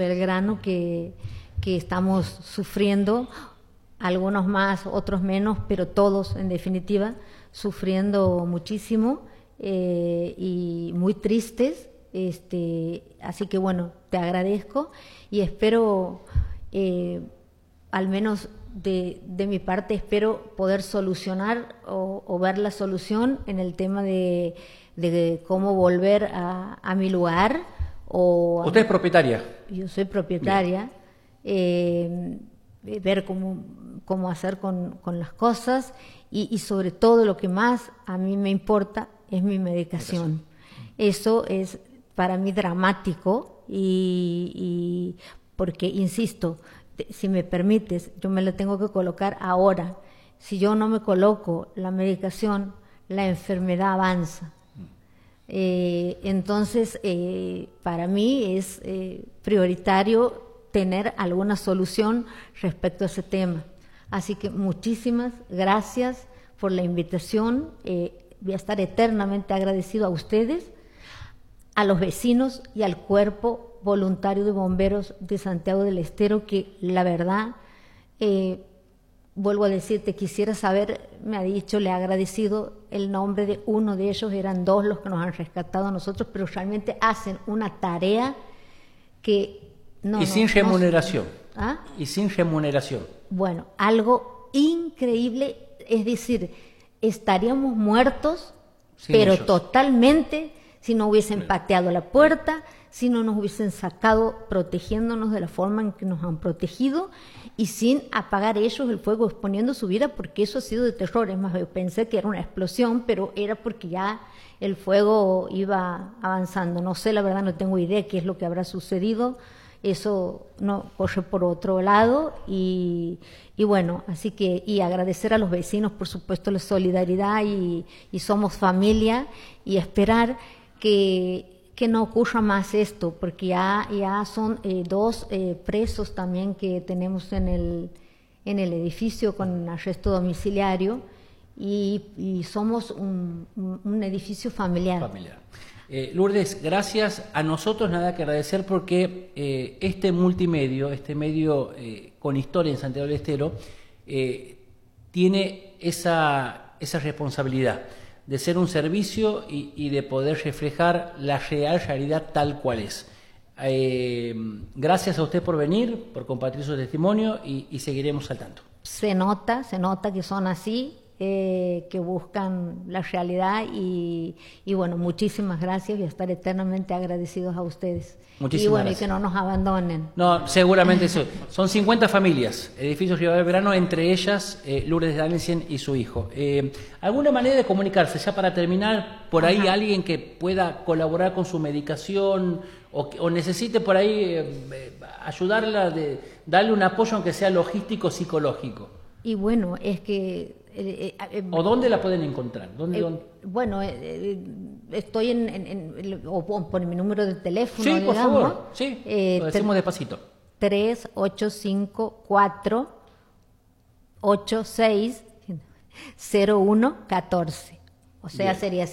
Belgrano que estamos sufriendo, algunos más, otros menos, pero todos en definitiva sufriendo muchísimo y muy tristes. Así que bueno, te agradezco y espero, al menos de mi parte, espero poder solucionar o ver la solución en el tema de cómo volver a mi lugar. ¿Usted es propietaria? Yo soy propietaria. Ver cómo hacer con las cosas y sobre todo lo que más a mí me importa es mi medicación. Eso es para mí dramático y porque, insisto, si me permites, yo me la tengo que colocar ahora. Si yo no me coloco la medicación, la enfermedad avanza. Entonces, para mí es prioritario tener alguna solución respecto a ese tema. Así que muchísimas gracias por la invitación. Voy a estar eternamente agradecido a ustedes, a los vecinos y al Cuerpo Voluntario de Bomberos de Santiago del Estero, que la verdad, vuelvo a decirte, quisiera saber, me ha dicho, le ha agradecido el nombre de uno de ellos, eran dos los que nos han rescatado a nosotros, pero realmente hacen una tarea que... sin remuneración. ¿Ah? Y sin remuneración. Bueno, algo increíble, es decir, estaríamos muertos, sin pero ellos. Totalmente, si no hubiesen pateado la puerta, si no nos hubiesen sacado protegiéndonos de la forma en que nos han protegido y sin apagar ellos el fuego, exponiendo su vida, porque eso ha sido de terror. Es más, yo pensé que era una explosión, pero era porque ya el fuego iba avanzando. No sé, la verdad no tengo idea qué es lo que habrá sucedido. Eso no corre por otro lado y bueno, así que y agradecer a los vecinos, por supuesto, la solidaridad y somos familia y esperar que no ocurra más esto, porque ya son dos presos también que tenemos en el edificio con arresto domiciliario y somos un edificio familiar. Lourdes, gracias. A nosotros nada que agradecer porque este multimedio, este medio con historia en Santiago del Estero, tiene esa responsabilidad de ser un servicio y de poder reflejar la real realidad tal cual es. Gracias a usted por venir, por compartir su testimonio y seguiremos al tanto. Se nota que son así. Que buscan la realidad y bueno, muchísimas gracias y estar eternamente agradecidos a ustedes. Muchísimas y bueno, gracias. Y que no nos abandonen. No, seguramente eso. Son 50 familias, edificios Río Belgrano, entre ellas Lourdes Danielsen y su hijo. ¿Alguna manera de comunicarse? Ya para terminar, por ahí alguien que pueda colaborar con su medicación o necesite por ahí ayudarla, darle un apoyo aunque sea logístico, psicológico. Y bueno, es que... ¿O dónde la pueden encontrar? Bueno, estoy o por mi número de teléfono, sí, digamos. Por favor, sí, lo decimos despacito. 3854-860114. O sea, bien. Sería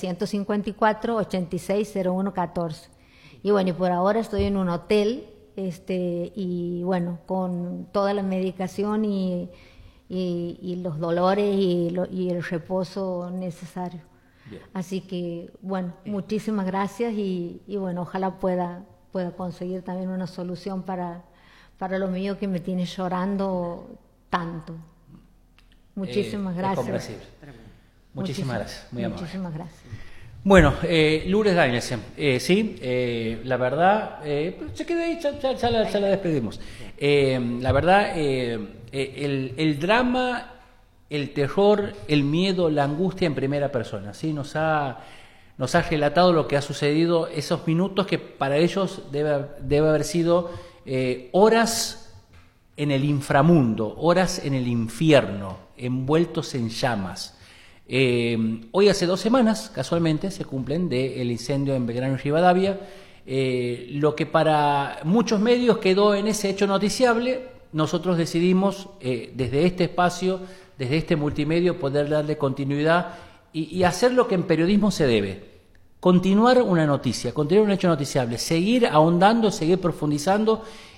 154-860114. Y bueno, y por ahora estoy en un hotel, y bueno, con toda la medicación y los dolores y el reposo necesario. Bien. Así que, bueno, muchísimas gracias y bueno, ojalá pueda conseguir también una solución para lo mío que me tiene llorando tanto. Muchísimas gracias. Es comprensible. Muchísimas gracias, muy amable. Muchísimas gracias. Bueno, Lourdes Danielsen, la verdad, se queda ahí, ya la despedimos. La verdad, el drama, el terror, el miedo, la angustia en primera persona, ¿sí? Nos ha relatado lo que ha sucedido, esos minutos que para ellos debe haber sido horas en el inframundo, horas en el infierno, envueltos en llamas. Hoy hace 2 semanas, casualmente, se cumplen del incendio en Belgrano y Rivadavia. Lo que para muchos medios quedó en ese hecho noticiable, nosotros decidimos desde este espacio, desde este multimedio, poder darle continuidad y hacer lo que en periodismo se debe. Continuar una noticia, continuar un hecho noticiable, seguir ahondando, seguir profundizando